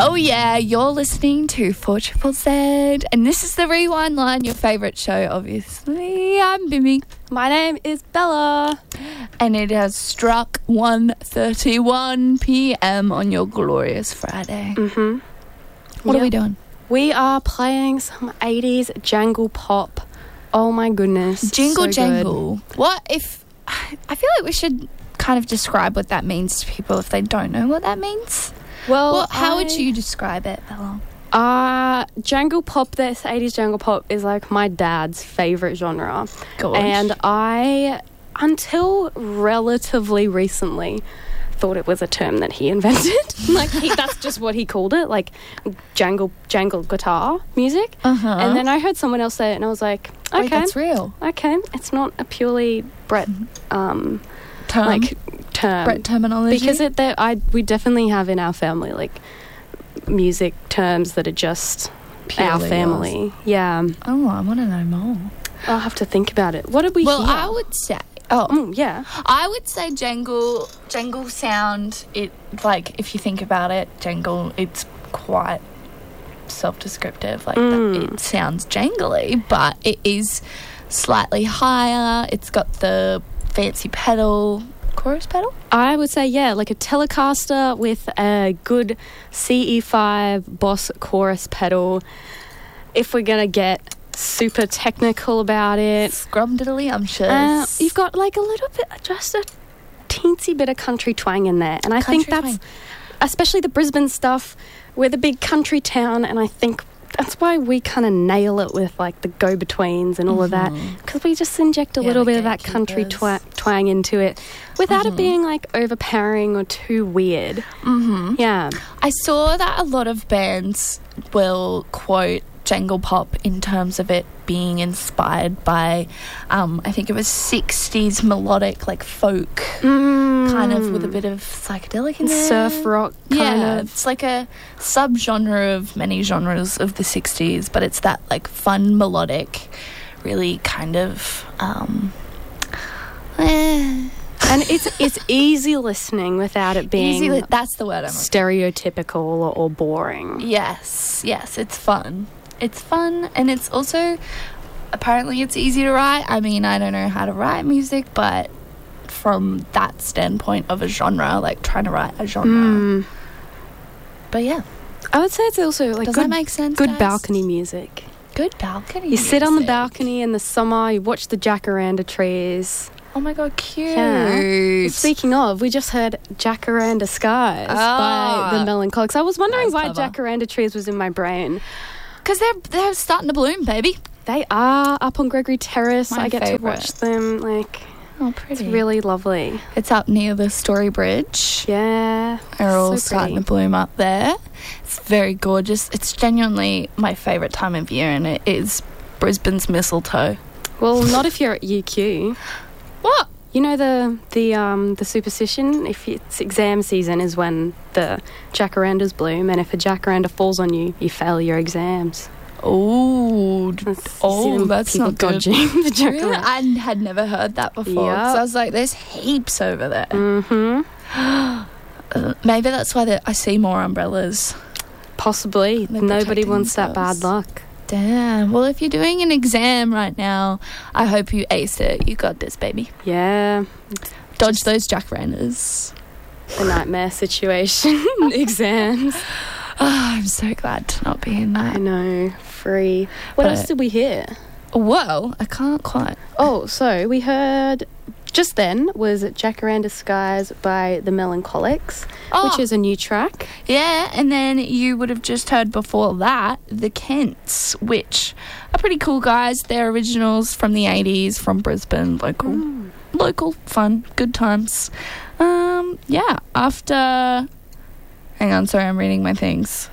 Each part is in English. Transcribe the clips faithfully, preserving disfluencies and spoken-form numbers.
Oh yeah, you're listening to four Triple Z, and this is the Rewind Line, your favourite show, obviously. I'm Bimmy. My name is Bella. And it has struck one thirty-one p.m. on your glorious Friday. Mm-hmm. What Yep. are we doing? We are playing some eighties jangle pop. Oh my goodness. Jingle so good. jangle. What if... I feel like we should kind of describe what that means to people if they don't know what that means. Well, Well, how I, would you describe it, Bella? Uh, jangle pop, this eighties jangle pop is like my dad's favourite genre. Gosh. And I, until relatively recently, thought it was a term that he invented. like, he, that's just what he called it, like jangle, jangle guitar music. Uh-huh. And then I heard someone else say it, and I was like, okay. Wait, that's real. Okay, it's not a purely Brett, um, Term? like, term. Brett terminology? Because it, there, I, we definitely have in our family, like, music terms that are just Purely our family. yours. Yeah. Oh, I want to know more. I'll have to think about it. What did we Well, hear? I would say... Oh, Mm, yeah. I would say jangle, jangle sound, it, like, if you think about it, jangle, it's quite self-descriptive. Like, Mm. that, it sounds jangly, but it is slightly higher. It's got the fancy pedal, chorus pedal? I would say, yeah, like a Telecaster with a good C E five Boss chorus pedal. If we're going to get super technical about it. Scrumdiddly-umptious. Uh, you've got like a little bit, just a teensy bit of country twang in there. And I think Country that's, twang. especially the Brisbane stuff, we're the big country town, and I think that's why we kind of nail it with like the go-betweens and all of that, because we just inject a Yeah, little the bit of that country gatekeepers. twa- twang into it without Mhm. it being like overpowering or too weird. Mm-hmm. Yeah. I saw that a lot of bands will quote jangle pop in terms of it being inspired by, um, I think it was sixties melodic, like folk, kind of with a bit of psychedelic in there. surf rock kind Yeah, of. it's like a subgenre of many genres of the sixties, but it's that like fun melodic, really kind of um, eh, And it's it's easy listening without it being easy. li- That's the word I'm. stereotypical or, or boring. Yes, yes, it's fun. It's fun, and it's also apparently it's easy to write. I mean, I don't know how to write music, but from that standpoint of a genre, like trying to write a genre. Mm. But yeah, I would say it's also like does good, that make sense? good guys? balcony music. Good balcony. You sit on the music. balcony in the summer, you watch the jacaranda trees. Oh my god, cute. Yeah. Speaking of, we just heard Jacaranda Skies Ah. by the Melancholics. I was wondering That why was clever. Jacaranda Trees was in my brain. Because they're they're starting to bloom, baby. They are up on Gregory Terrace. My I get favourite. to watch them. Like, Oh, pretty. it's really lovely. It's up near the Story Bridge. Yeah. They're all so starting to pretty. bloom up there. It's very gorgeous. It's genuinely my favourite time of year, and it is Brisbane's mistletoe. Well, not if you're at U Q. What? You know the the um the superstition. If it's exam season, is when the jacarandas bloom, and if a jacaranda falls on you, you fail your exams. Oh, That's, you see oh, them that's people not good. dodging the Really? jacaranda. I had never heard that before. Yep. So I was like, there's heaps over there. Mm-hmm. Uh, maybe that's why there- I see more umbrellas. Possibly. They're Nobody protecting wants that themselves. bad luck. Damn. Well, if you're doing an exam right now, I hope you ace it. You got this, baby. Yeah. Dodge those jacarandas. The nightmare situation. Exams. Oh, I'm so glad to not be in I that. know. Free. What But- else did we hear? Well, I can't quite. Oh, so we heard just then was Jacaranda Skies by the Melancholics, Oh. which is a new track. Yeah, and then you would have just heard before that the Kents, which are pretty cool guys. They're originals from the eighties, from Brisbane, local, local fun, good times. Um, yeah. After, hang on, sorry, I'm reading my things.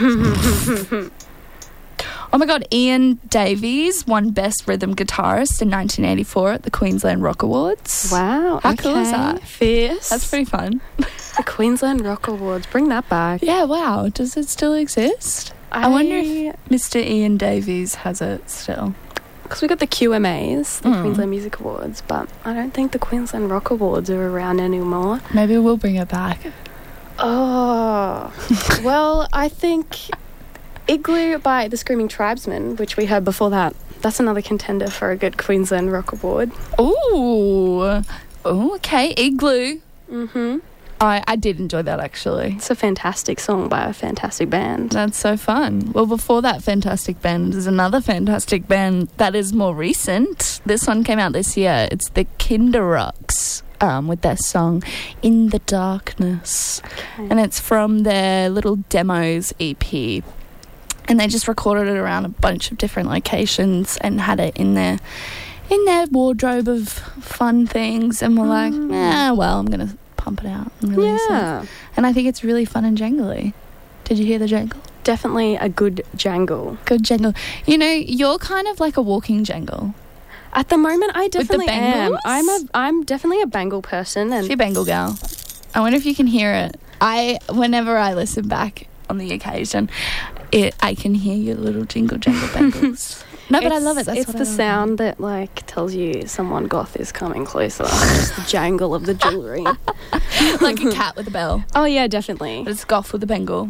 Oh my god, Ian Davies won Best Rhythm Guitarist in nineteen eighty-four at the Queensland Rock Awards. Wow. How cool is okay. that? Fierce. That's pretty fun. The Queensland Rock Awards. Bring that back. Yeah, wow. Does it still exist? I, wonder if Mister Ian Davies has it still. Because we got the Q M As, the Mm. Queensland Music Awards, but I don't think the Queensland Rock Awards are around anymore. Maybe we'll bring it back. Oh, well, I think Igloo by the Screaming Tribesmen, which we heard before that. That's another contender for a good Queensland Rock Award. Ooh. Oh, okay. Igloo. Mm-hmm. I, I did enjoy that, actually. It's a fantastic song by a fantastic band. That's so fun. Well, before that fantastic band, there's another fantastic band that is more recent. This one came out this year. It's the Kinder Rocks. Um, with their song In the Darkness. Okay. And it's from their little demos E P. And they just recorded it around a bunch of different locations and had it in their in their wardrobe of fun things, and we're like, Mm. ah, well, I'm going to pump it out and release Yeah. it. And I think it's really fun and jangly. Did you hear the jangle? Definitely a good jangle. Good jangle. You know, you're kind of like a walking jangle. At the moment, I the definitely am. bangles? I'm a, I'm definitely a bangle person, and She bangle gal. I wonder if you can hear it. I, whenever I listen back on the occasion, it I can hear your little jingle jangle bangles. No, but I It's- love it. That's it's what the I love. sound that like tells you someone goth is coming closer. Just the jangle of the jewelry. Like a cat with a bell. Oh yeah, definitely. But it's goth with a bengal.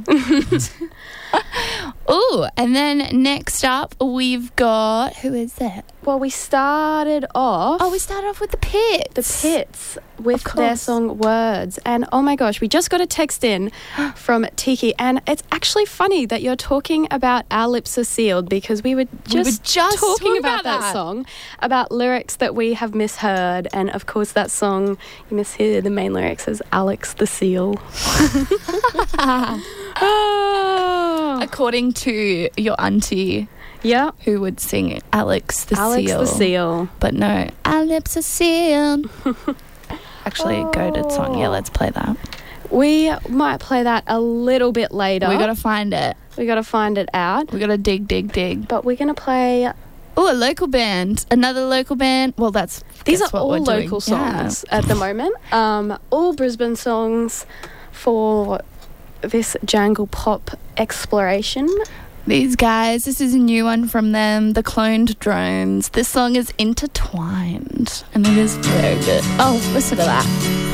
Ooh, and then next up we've got, who is that? Well, we started off. Oh, we started off with the Pits. The Pits with Of their course. song Words. And oh my gosh, we just got a text in from Tiki, and it's actually funny that you're talking about Our Lips Are Sealed, because we were just, We were just talking, talking about, about that. that. song, about lyrics that we have misheard. And of course, that song, you mishear the main lyrics as Alex the Seal. Oh. According to your auntie, Yeah, who would sing Alex the Alex Seal. the Seal. But no, our lips are sealed. Actually, a goated song. Yeah, let's play that. We might play that a little bit later. We gotta find it. we gotta find it out. We gotta dig, dig, dig. But we're gonna play. Oh, a local band. Another local band. Well, that's These guess are what all we're doing. local Yeah. songs at the moment. Um, all Brisbane songs for this jangle pop exploration. These guys, this is a new one from them, The Cloned Drones. This song is Intertwined, and it is very good. Oh, listen to that.